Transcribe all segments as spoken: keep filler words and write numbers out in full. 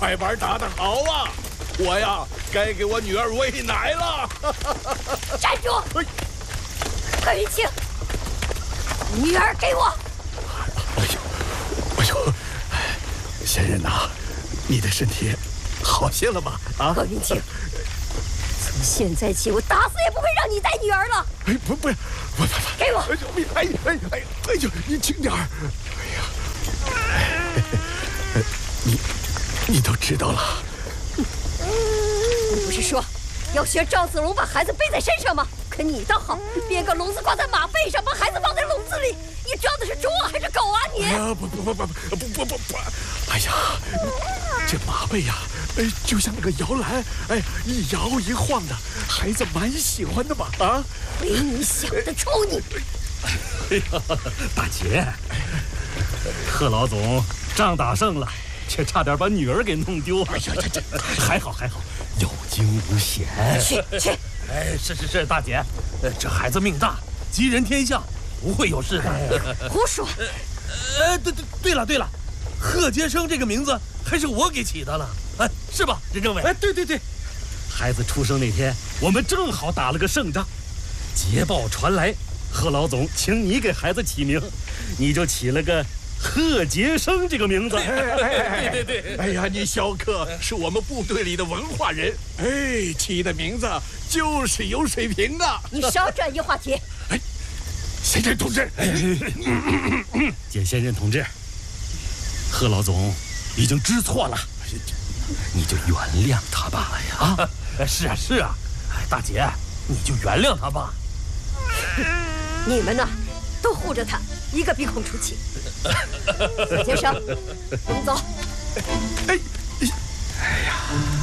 快板打得好啊！我呀，该给我女儿喂奶了。 站住！何云清，女儿给我！ 哎呦，哎呦，仙人呐，你的身体好些了吧？啊， 何云清，从现在起，我打死也不会让你带女儿了。 哎，不不，不不不， 给我！ 哎哎哎哎哎呦，你轻点儿！哎呀，你你都知道了。 你不是说要学赵子龙把孩子背在身上吗？可你倒好，编个笼子挂在马背上，把孩子放在笼子里。你装的是猪啊还是狗啊你？ 哎呀，不不不不不不不不！哎呀，这马背呀，哎，就像那个摇篮，哎，一摇一晃的，孩子蛮喜欢的嘛。啊， 没你想的抽你！ 哎呀，大姐，贺老总仗打胜了，却差点把女儿给弄丢。哎呀，这这还好还好，有惊无险。 去去！ 哎，是是是，大姐，这孩子命大，吉人天相，不会有事的。 胡说！ 呃，对对对了对了，贺杰生这个名字还是我给起的了，哎，是吧，任政委？哎，对对对，孩子出生那天，我们正好打了个胜仗，捷报传来，贺老总请你给孩子起名，你就起了个贺杰生这个名字。 对对对，哎呀，你小克是我们部队里的文化人，哎，起的名字就是有水平的。 你少转移话题。 哎，先生同志， 简先生同志，贺老总已经知错了，你就原谅他吧。哎呀，啊，是啊是啊，大姐，你就原谅他吧。 你们呢，都护着他，一个鼻孔出气。贺杰生，我们走。 哎， 哎呀，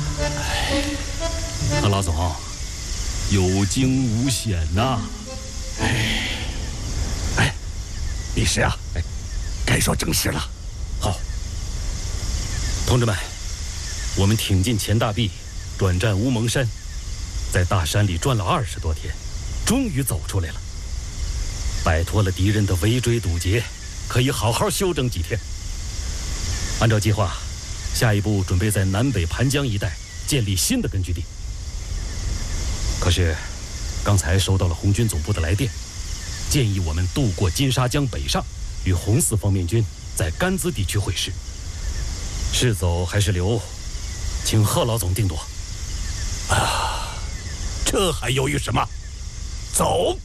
贺老总，有惊无险呐。 哎，哎，李师啊，哎，该说正事了。 好，同志们，我们挺进前大壁，转战乌蒙山，在大山里转了二十多天，终于走出来了，摆脱了敌人的围追堵截，可以好好休整几天。按照计划，下一步准备在南北盘江一带建立新的根据地。可是，刚才收到了红军总部的来电，建议我们渡过金沙江北上，与红四方面军在甘孜地区会师。是走还是留，请贺老总定夺。 啊，这还犹豫什么？走！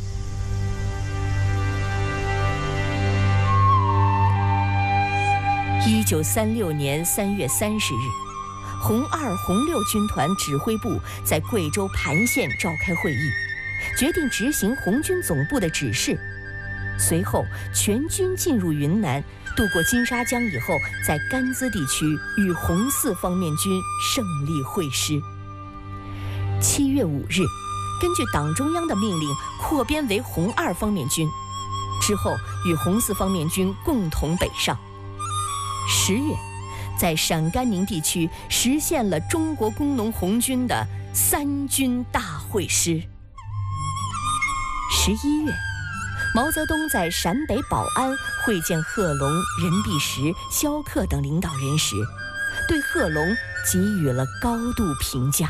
一九三六年三月三十日，红二、红六军团指挥部在贵州盘县召开会议，决定执行红军总部的指示。随后，全军进入云南，渡过金沙江以后，在甘孜地区与红四方面军胜利会师。七月五日，根据党中央的命令，扩编为红二方面军，之后与红四方面军共同北上。十月，在陕甘宁地区实现了中国工农红军的三军大会师。十一月，毛泽东在陕北保安会见贺龙、任弼时、萧克等领导人时，对贺龙给予了高度评价。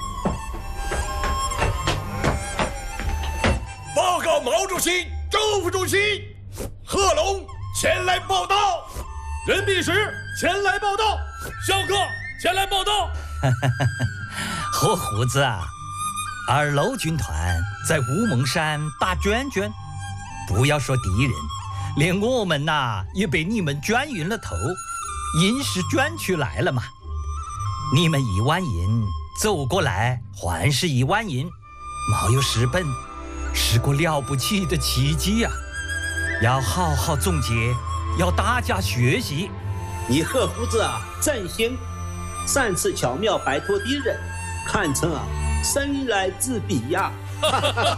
报告毛主席、周副主席，贺龙前来报道。 任弼时前来报道，萧克前来报道。 何胡子啊，二路军团在乌蒙山打卷卷，不要说敌人，连我们呐、啊、也被你们卷晕了头，银是卷出来了嘛。你们一万银走过来，还是一万银，没有失本，是个了不起的奇迹呀、啊！要好好总结。要大家学习， 你贺胡子啊，真行！三次巧妙摆脱敌人，堪称啊生来自比呀！